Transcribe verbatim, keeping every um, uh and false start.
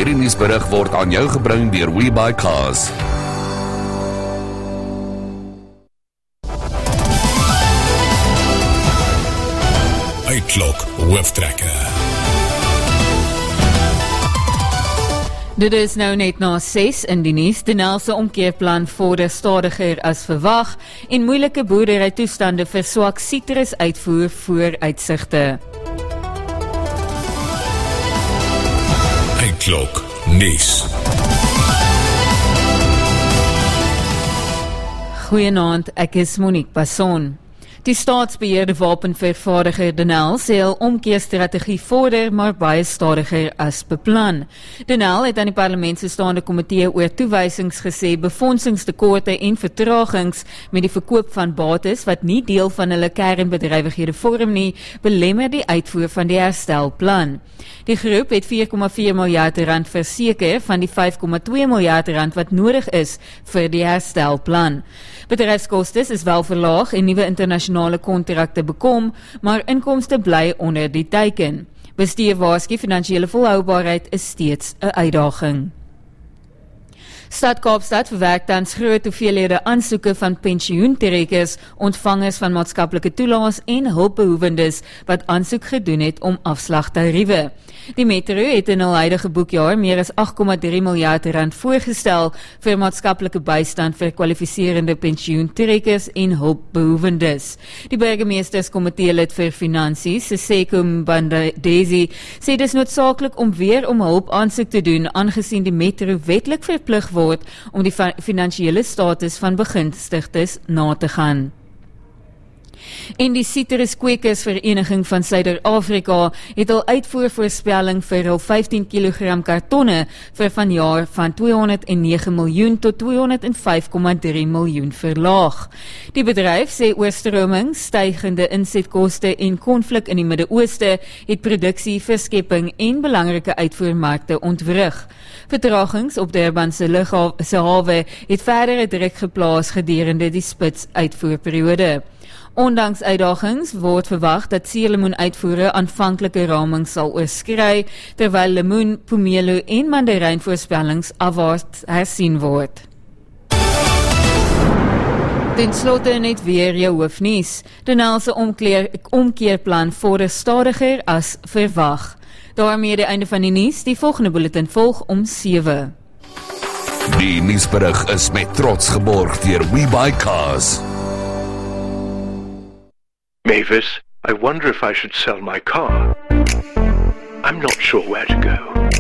Hierdie nuusberig word aan jou gebring deur WeBuyCars. Uitklok hooftrekker. Dit is nou net na ses in die nuus. Denel se omkeerplan vorder stadiger as verwag en moeilike boerderytoestande verswak sitrusuitvoer vooruitsigte. Uitklok nuus. Goeienaand, ek is Monique Passon. Die staatsbeheerde wapenvervaardiger Denel sê hul omkeerstrategie vorder, maar baie stadiger as beplan. Denel het aan die parlement se staande komitee oor toewysings gesê befondsingstekorte en vertragings met die verkoop van bates wat nie deel van hulle kernbedrywighede vorm nie, belemmer die uitvoer van die herstelplan. Die groep het vier komma vier miljard rand verseker van die vyf komma twee miljard rand wat nodig is vir die herstelplan. Bedryfskostes is wel verlaag en nuwe internasionale kontrakte bekom, maar inkomste bly onder die teiken. Bestuur waarsku finansiële volhoubaarheid is steeds 'n uitdaging. Stad Kaapstad verwerk tans groot hoeveelhede aansoeke van pensioentrekkers, ontvangers van maatskaplike toelaas en hulpbehoewendes wat aansoek gedoen het om afslagtariewe. Die Metro het in hul huidige boekjaar meer as agt komma drie miljard rand voorgestel vir maatskaplike bystand vir kwalifiserende pensioentrekkers en hulpbehoewendes. Die burgemeesterskomitee lid vir finansies, Seseko Mbandezi, sê dis noodsaaklik om weer om hulp aansoek te doen, aangesien die Metro wetlik verplig word om die finansiële status van begunstigdes na te gaan. En die Sitruskwekersvereniging van Suider-Afrika het al uitvoervoorspelling vir hul vyftien kilogram kartonne vir vanjaar van tweehonderd nege miljoen tot tweehonderd vyf komma drie miljoen verlaag. Die bedryf sê oorstroming, stygende insetkoste en konflik in die Midde-Ooste het produksie, verskepping en belangrike uitvoermarkte ontwrig. Vertragings op Durban se lughawe het verdere druk geplaas gedurende die spits uitvoerperiode. Ondanks uitdagings word verwag dat suurlemoen-uitvoere aanvanklike ramings sal oorskry, terwyl lemoen, pomelo en mandarynvoorspellings afwaarts hersien word. Ten slotte net weer jou hoofnuus. Denel se omkeerplan vorder stadiger as verwag. Daarmee die einde van die nuus. Die volgende bulletin volg om sewe. Die nuusberig is met trots geborg deur WeBuyCars. Mavis, I wonder if I should sell my car. I'm not sure where to go.